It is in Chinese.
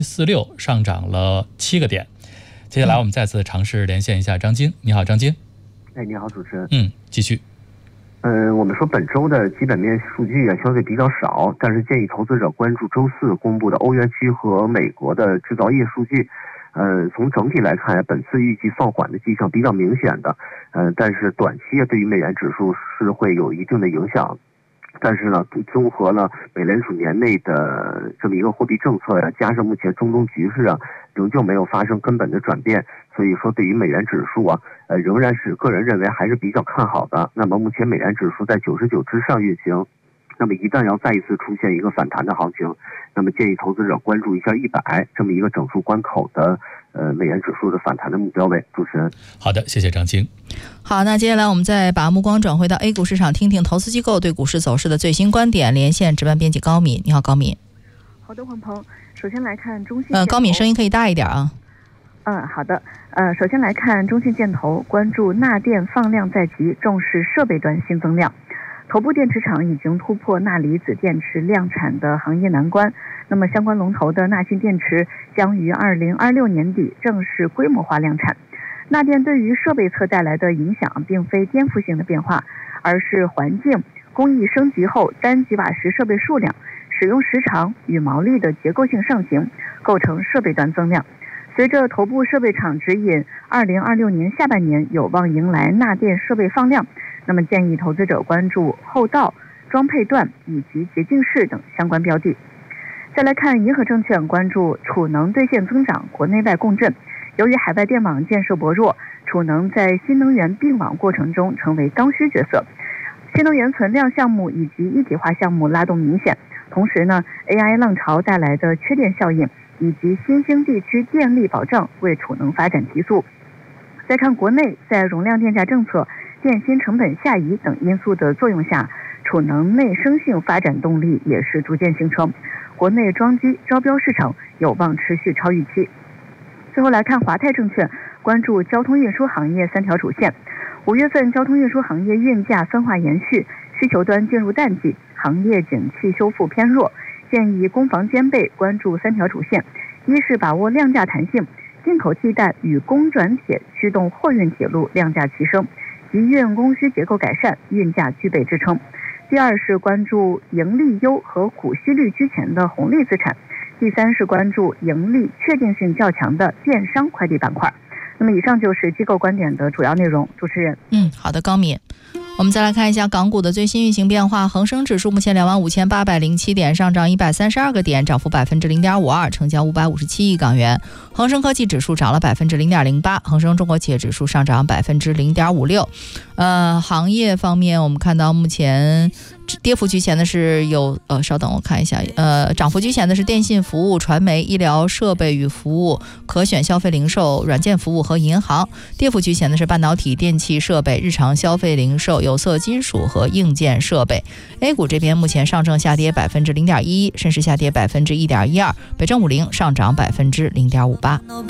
46上涨了7个点。接下来我们再次尝试连线一下张晶。你好，张晶。 你好，主持人。 继续。 我们说本周的基本面数据相对比较少，但是建议投资者关注周四公布的欧元区和美国的制造业数据。从整体来看，本次预计放缓的迹象比较明显的，但是短期对于美元指数是会有一定的影响。但是呢，综合了美联储年内的这么一个货币政策加上目前中东局势仍旧没有发生根本的转变，所以说对于美元指数仍然是个人认为还是比较看好的。那么目前美元指数在99之上运行，那么一旦要再一次出现一个反弹的行情，那么建议投资者关注一下100这么一个整数关口的美元指数的反弹的目标位。主持人。 好的，谢谢张晶。 好，那接下来我们再把目光转回到 A 股市场，听听投资机构对股市走势的最新观点。连线值班编辑高敏。你好，高敏。 好的，黄鹏。首先来看中信高敏声音可以大一点啊。 好的。首先来看中信建投，关注钠电放量在即，重视设备端新增量。头部电池厂已经突破钠离子电池量产的行业难关，那么相关龙头的钠氢电池将于2026年底正式规模化量产。钠电对于设备侧带来的影响并非颠覆性的变化，而是环境工艺升级后单吉瓦时设备数量、使用时长与毛利的结构性上行，构成设备端增量。随着头部设备厂指引2026年下半年有望迎来钠电设备放量，那么建议投资者关注后道、装配段以及洁净室等相关标的。再来看银河证券，关注储能兑现增长，国内外共振。由于海外电网建设薄弱，储能在新能源并网过程中成为刚需角色。新能源存量项目以及一体化项目拉动明显，同时呢 AI 浪潮带来的缺电效应以及新兴地区电力保障为储能发展提速。再看国内，在容量电价政策、电芯成本下移等因素的作用下，储能内生性发展动力也是逐渐形成，国内装机招标市场有望持续超预期。最后来看华泰证券，关注交通运输行业3条主线。5月份交通运输行业运价分化延续，需求端进入淡季，行业景气修复偏弱，建议攻防兼备，关注3条主线。一是把握量价弹性，进口替代与供转铁驱动货运铁路量价齐升，集运供需结构改善，运价具备支撑。第二是关注盈利优和股息率居前的红利资产。第三是关注盈利确定性较强的电商快递板块。那么以上就是机构观点的主要内容。主持人。 好的，高敏。我们再来看一下港股的最新运行变化。恒生指数目前25,807点，上涨132个点，涨幅0.52%，成交557亿港元。恒生科技指数涨了0.08%，恒生中国企业指数上涨0.56%。行业方面，我们看到目前跌幅居前的是稍等我看一下，涨幅居前的是电信服务、传媒、医疗设备与服务、可选消费零售、软件服务和银行。跌幅居前的是半导体、电气设备、日常消费零售、有色金属和硬件设备。A 股这边目前上证下跌0.11%，深市下跌1.12%，北证50上涨0.58%。